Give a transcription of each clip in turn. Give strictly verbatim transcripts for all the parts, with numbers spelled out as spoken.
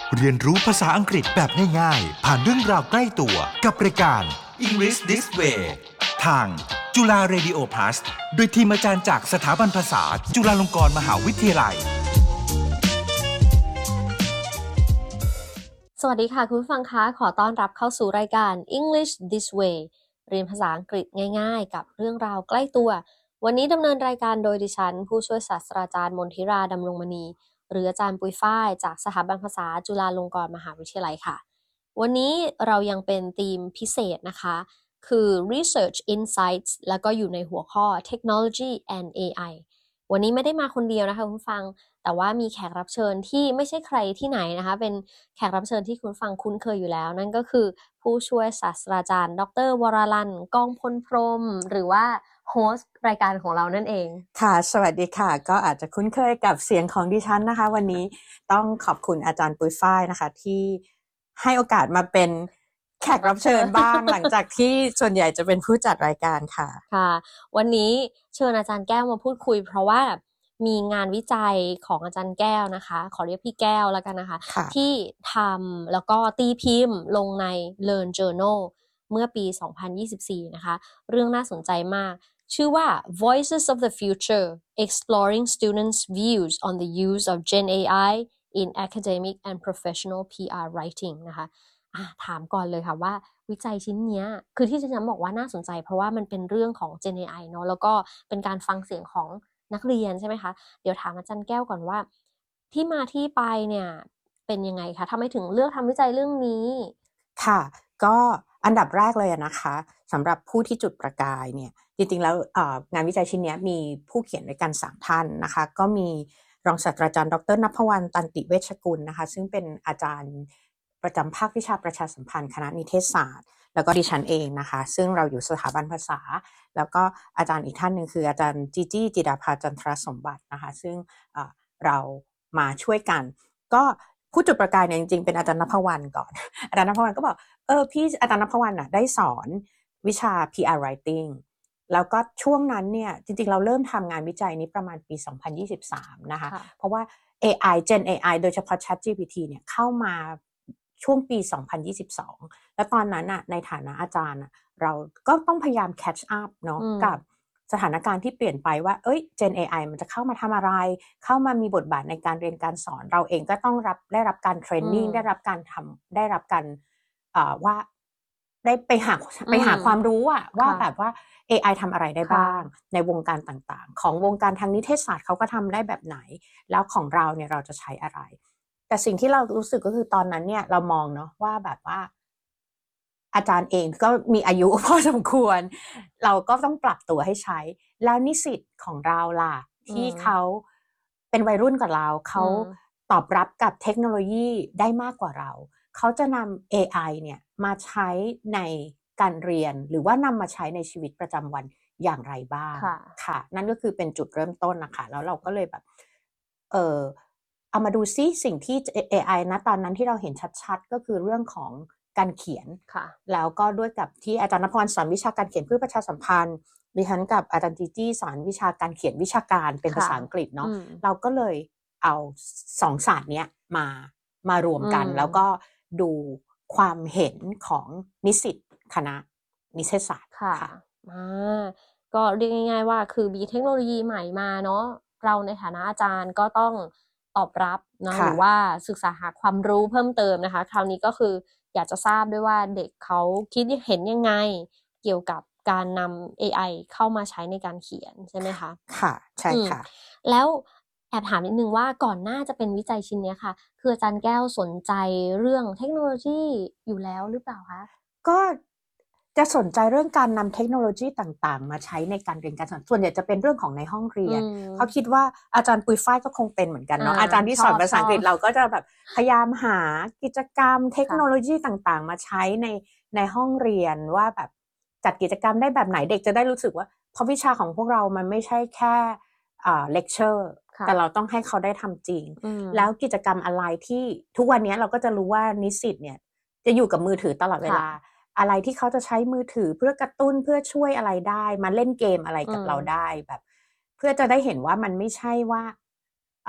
เรียนรู้ภาษาอังกฤษแบบง่ายๆผ่านเรื่องราวใกล้ตัวกับรายการ English This Way ทางจุฬา Radio Plus โดยทีมอาจารย์จากสถาบันภาษาจุฬาลงกรณ์มหาวิทยาลัยสวัสดีค่ะคุณผู้ฟังคะขอต้อนรับเข้าสู่รายการ English This Way เรียนภาษาอังกฤษง่ายๆกับเรื่องราวใกล้ตัววันนี้ดำเนินรายการโดยดิฉันผู้ช่วยศาสตราจารย์มนทิราดำรงมณีหรืออาจารย์ปุยฝ้ายจากสถาบันภาษาจุฬาลงกรณ์มหาวิทยาลัยค่ะวันนี้เรายังเป็นธีมพิเศษนะคะคือ Research Insights แล้วก็อยู่ในหัวข้อ Technology and เอ ไอ วันนี้ไม่ได้มาคนเดียวนะคะคุณผู้ฟังแต่ว่ามีแขกรับเชิญที่ไม่ใช่ใครที่ไหนนะคะเป็นแขกรับเชิญที่คุณฟังคุ้นเคยอยู่แล้วนั่นก็คือผู้ช่วยศาสตราจารย์ดร.วราลันกองพลพรหมหรือว่าโฮสต์รายการของเรานั่นเองค่ะสวัสดีค่ะก็อาจจะคุ้นเคยกับเสียงของดิฉันนะคะวันนี้ต้องขอบคุณอาจารย์ปุยฝ้ายนะคะที่ให้โอกาสมาเป็นแขกรับเชิญบ้าง หลังจากที่ส่วนใหญ่จะเป็นผู้จัดรายการค่ะค่ะวันนี้เชิญอาจารย์แก้วมาพูดคุยเพราะว่ามีงานวิจัยของอาจารย์แก้วนะคะขอเรียกพี่แก้วแล้วกันนะคะที่ทำแล้วก็ตีพิมพ์ลงใน Learn Journal เมื่อปีสองพันยี่สิบสี่นะคะเรื่องน่าสนใจมากชื่อว่า Voices of the Future Exploring Students' Views on the Use of Gen เอ ไอ in Academic and Professional พี อาร์ Writing นะคะอ่ะถามก่อนเลยค่ะว่าวิจัยชิ้นเนี้ยคือที่จะบอกว่าน่าสนใจเพราะว่ามันเป็นเรื่องของ Gen เอ ไอ เนาะแล้วก็เป็นการฟังเสียงของนักเรียนใช่ไหมคะเดี๋ยวถามอาจารย์แก้วก่อนว่าที่มาที่ไปเนี่ยเป็นยังไงคะทำไมถึงเลือกทำวิจัยเรื่องนี้ค่ะก็อันดับแรกเลยนะคะสำหรับผู้ที่จุดประกายเนี่ยจริงๆแล้วงานวิจัยชิ้นนี้มีผู้เขียนด้วยกันสามท่านนะคะก็มีรองศาสตราจารย์ดร.ณัฐวรรณ ตันติเวชกุลนะคะซึ่งเป็นอาจารย์ประจำภาควิชาประชาสัมพันธ์คณะนิเทศศาสตร์แล้วก็ดิฉันเองนะคะซึ่งเราอยู่สถาบันภาษาแล้วก็อาจารย์อีกท่านหนึ่งคืออาจารย์จีจี้จิดาภาจันทรสมบัตินะคะซึ่งเรามาช่วยกันก็ผู้จุดประกายเนี่ยจริงๆเป็นอาจารย์ณัฐวรรณก่อนอาจารย์ณัฐวรรณก็บอกเออพี่อาจารย์ณัฐวรรณน่ะได้สอนวิชา พี อาร์ Writing แล้วก็ช่วงนั้นเนี่ยจริงๆเราเริ่มทำงานวิจัยนี้ประมาณปีสองพันยี่สิบสามนะคะเพราะว่า เอ ไอ Gen เอ ไอ โดยเฉพาะ ChatGPT เนี่ยเข้ามาช่วงปีสองพันยี่สิบสองแล้วตอนนั้นน่ะในฐานะอาจารย์เราก็ต้องพยายาม catch up เนาะกับสถานการณ์ที่เปลี่ยนไปว่าเอ้ย Gen เอ ไอ มันจะเข้ามาทำอะไรเข้ามามีบทบาทในการเรียนการสอนเราเองก็ต้องรับได้รับการเทรนนิ่งได้รับการทำได้รับการว่าได้ไปหาไปหาความรู้อะว่าแบบว่า เอ ไอ ทำอะไรได้บ้างในวงการต่างๆของวงการทางนิเทศศาสตร์เขาก็ทำได้แบบไหนแล้วของเราเนี่ยเราจะใช้อะไรแต่สิ่งที่เรารู้สึกก็คือตอนนั้นเนี่ยเรามองเนาะว่าแบบว่าอาจารย์เองก็มีอายุพอสมควรเราก็ต้องปรับตัวให้ใช้แล้วนิสิตของเราล่ะที่เขาเป็นวัยรุ่นกว่าเราเขาตอบรับกับเทคโนโลยีได้มากกว่าเราเขาจะนำ เอ ไอ เนี่ยมาใช้ในการเรียนหรือว่านำมาใช้ในชีวิตประจำวันอย่างไรบ้างค่ะนั่นก็คือเป็นจุดเริ่มต้นนะคะแล้วเราก็เลยแบบเออเอามาดูซิสิ่งที่ เอ ไอ นะตอนนั้นที่เราเห็นชัดๆก็คือเรื่องของการเขียนแล้วก็ด้วยกับที่อาจารย์ณัฐวรรณสอนวิชาการเขียนเพื่อประชาสัมพันธ์ดิฉันกับอาจารย์จีจี้สอนวิชาการเขียนวิชาการเป็นภาษาอังกฤษเนาะเราก็เลยเอาสองศาสตร์เนี้ยมามารวมกันแล้วก็ดูความเห็นของนิสิตคณะนิเทศศาสตร์ค่ะอ่าก็เรียกง่ายๆว่าคือมีเทคโนโลยีใหม่มาเนาะเราในฐานะอาจารย์ก็ต้องตอบรับนะหรือว่าศึกษาหาความรู้เพิ่มเติมนะคะคราวนี้ก็คืออยากจะทราบด้วยว่าเด็กเขาคิดเห็นยังไงเกี่ยวกับการนำ เอ ไอ เข้ามาใช้ในการเขียนใช่ไหมคะค่ะใช่ค่ะแล้วแอบถามนิดนึงว่าก่อนหน้าจะเป็นวิจัยชิ้นนี้ค่ะคืออาจารย์แก้วสนใจเรื่องเทคโนโลยีอยู่แล้วหรือเปล่าคะก็จะสนใจเรื่องการนำเทคโนโลยีต่างๆมาใช้ในการเรียนการสอนส่วนใหญ่จะเป็นเรื่องของในห้องเรียนเขาคิดว่าอาจารย์ปุยฝ้ายก็คงเป็นเหมือนกันเนาะอาจารย์ที่สอนภาษาอังกฤษเราก็จะแบบพยายามหากิจกรรมเทคโนโลยีต่างๆมาใช้ในในห้องเรียนว่าแบบจัดกิจกรรมได้แบบไหนเด็กจะได้รู้สึกว่าเพราะวิชาของพวกเรามันไม่ใช่แค่อ่าเลคเชอร์แต่เราต้องให้เขาได้ทำจริงแล้วกิจกรรมอะไรที่ทุกวันนี้เราก็จะรู้ว่านิสิตเนี่ยจะอยู่กับมือถือตลอดเวลาอะไรที่เขาจะใช้มือถือเพื่อกระตุ้นเพื่อช่วยอะไรได้มาเล่นเกมอะไรกับเราได้แบบเพื่อจะได้เห็นว่ามันไม่ใช่ว่า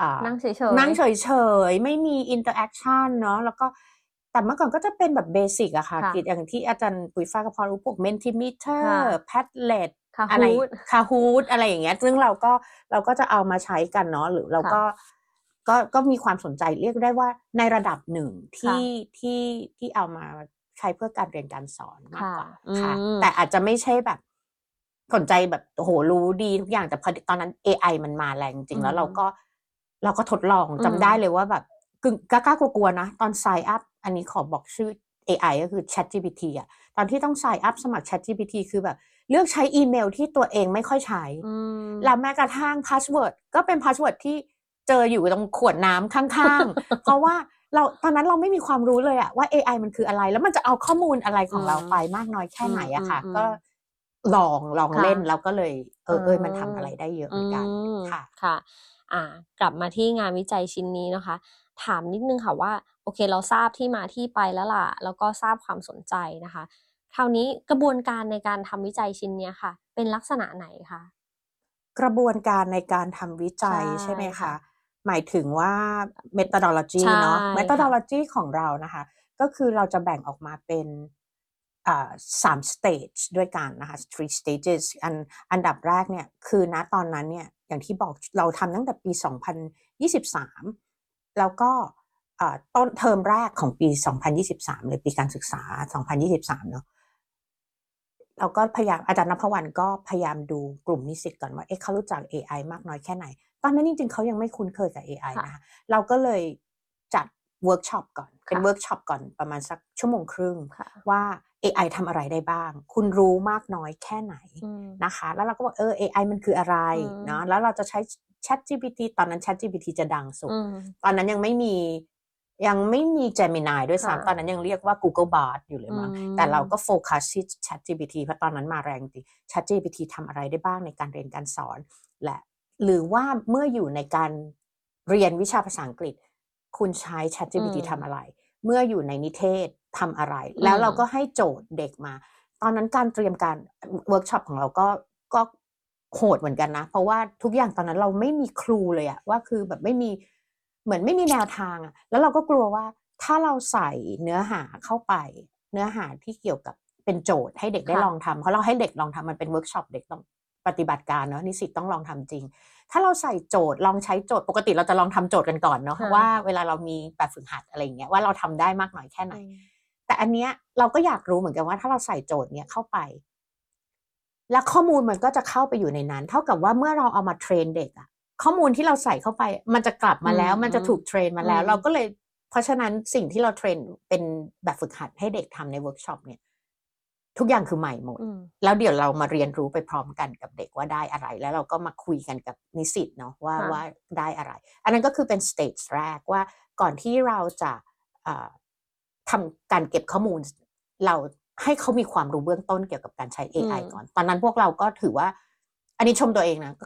นั่งเฉยๆนั่งเฉยๆไม่มีอินเตอร์แอคชั่นเนาะแล้วก็แต่เมื่อก่อนก็จะเป็นแบบเบสิกอะค่ะอย่างที่อาจารย์ปุ๋ยฟ้าก็พอรู้พวก Mentimeter Padlet อะไร Kahoot อะไรอย่างเงี้ยซึ่งเราก็เราก็จะเอามาใช้กันเนาะหรือเราก็ก็ก็มีความสนใจเรียกได้ว่าในระดับหนึ่งที่ที่ที่เอามาใช้เพื่อการเรียนการสอนมากกว่าค่ะแต่อาจจะไม่ใช่แบบสนใจแบบโอ้โหรู้ดีทุกอย่างแต่พอตอนนั้น เอ ไอ มันมาแรงจริงแล้วเราก็เราก็ทดลองจำได้เลยว่าแบบกึ่งกล้าๆกลัวๆนะตอน sign up อันนี้ขอบอกชื่อ เอ ไอ ก็คือ ChatGPT อ่ะตอนที่ต้อง sign up สมัคร ChatGPT คือแบบเลือกใช้อีเมลที่ตัวเองไม่ค่อยใช้แล้วแม้กระทั่ง password ก็เป็น password ที่เจออยู่ตรงขวดน้ำข้างๆ เพราะว่าเราตอนนั้นเราไม่มีความรู้เลยอะว่า เอ ไอ มันคืออะไรแล้วมันจะเอาข้อมูลอะไรของเราไปมากน้อยแค่ไหนอะค่ะก็ลองลองเล่นแล้วก็เลยเออเออมันทำอะไรได้เยอะเหมือนกันค่ะค่ะอ่ากลับมาที่งานวิจัยชิ้นนี้นะคะถามนิดนึงค่ะว่าโอเคเราทราบที่มาที่ไปแล้วล่ะแล้วก็ทราบความสนใจนะคะคราวนี้กระบวนการในการทำวิจัยชิ้นนี้ค่ะเป็นลักษณะไหนคะกระบวนการในการทำวิจัยใช่ไหมคะหมายถึงว่า methodology เนาะ methodology ของเรานะคะก็คือเราจะแบ่งออกมาเป็นอ่าสาม stage ด้วยกันนะคะ three stages อันอันดับแรกเนี่ยคือณตอนนั้นเนี่ยอย่างที่บอกเราทำตั้งแต่ปีสองพันยี่สิบสามแล้วก็ต้นเทอมแรกของปีสองพันยี่สิบสามเลยปีการศึกษาสองพันยี่สิบสามเนาะเราก็พยายามอาจารย์ณภวรรณก็พยายามดูกลุ่มนิสิตก่อนว่าเอ๊ะเขารู้จัก เอ ไอ มากน้อยแค่ไหนตอนนั้นจริงๆเขายังไม่คุ้นเคยกับ เอ ไอ นะคะเราก็เลยจัดเวิร์กช็อปก่อนเป็นเวิร์กช็อปก่อนประมาณสักชั่วโมงครึ่งว่า เอ ไอ ทำอะไรได้บ้างคุณรู้มากน้อยแค่ไหนนะคะแล้วเราก็บอกเออ เอ ไอ มันคืออะไรเนาะแล้วเราจะใช้ ChatGPT ตอนนั้น ChatGPT จะดังสุดตอนนั้นยังไม่มียังไม่มี Gemini ด้วยซ้ำตอนนั้นยังเรียกว่า Google Bard อยู่เลยมั้งแต่เราก็โฟกัสที่ ChatGPT เพราะตอนนั้นมาแรงจริง ChatGPT ทำอะไรได้บ้างในการเรียนการสอนและหรือว่าเมื่ออยู่ในการเรียนวิชาภาษาอังกฤษคุณใช้ ChatGPT ทำอะไรเมื่ออยู่ในนิเทศทำอะไรแล้วเราก็ให้โจทย์เด็กมาตอนนั้นการเตรียมการเวิร์กช็อปของเราก็ก็โหดเหมือนกันนะเพราะว่าทุกอย่างตอนนั้นเราไม่มีครูเลยอะว่าคือแบบไม่มีเหมือนไม่มีแนวทางอะแล้วเราก็กลัวว่าถ้าเราใส่เนื้อหาเข้าไปเนื้อหาที่เกี่ยวกับเป็นโจทย์ให้เด็กได้ลองทำเพราะเราให้เด็กลองทำมันเป็นเวิร์กช็อปเด็กต้องปฏิบัติการเนาะนิสิตต้องลองทำจริงถ้าเราใส่โจทย์ลองใช้โจทย์ปกติเราจะลองทำโจทย์กันก่อนเนาะว่าเวลาเรามีแบบฝึกหัดอะไรอย่างเงี้ยว่าเราทำได้มากน้อยแค่ไหนแต่อันเนี้ยเราก็อยากรู้เหมือนกันว่าถ้าเราใส่โจทย์เนี้ยเข้าไปแล้วข้อมูลมันก็จะเข้าไปอยู่ในนั้นเท่ากับว่าเมื่อเราเอามาเทรนเด็กอะข้อมูลที่เราใส่เข้าไปมันจะกลับมาแล้วมันจะถูกเทรนมาแล้วเราก็เลยเพราะฉะนั้นสิ่งที่เราเทรนเป็นแบบฝึกหัดให้เด็กทำในเวิร์กช็อปเนี่ยทุกอย่างคือใหม่หมดแล้วเดี๋ยวเรามาเรียนรู้ไปพร้อมกันกับเด็กว่าได้อะไรแล้วเราก็มาคุยกันกับนิสิตเนาะว่าว่าได้อะไรอันนั้นก็คือเป็นสเตจแรกว่าก่อนที่เราจะทำการเก็บข้อมูลเราให้เขามีความรู้เบื้องต้นเกี่ยวกับการใช้ เอ ไอ ก่อนตอนนั้นพวกเราก็ถือว่าอันนี้ชมตัวเองนะ